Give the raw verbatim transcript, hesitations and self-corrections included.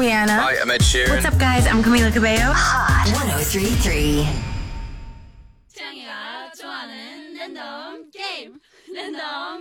Rihanna. Hi, I'm Ed Sheeran. What's up, guys? I'm Camila Cabello. Hot one oh three point three. 창이가 좋아하는 랜덤 게임 랜덤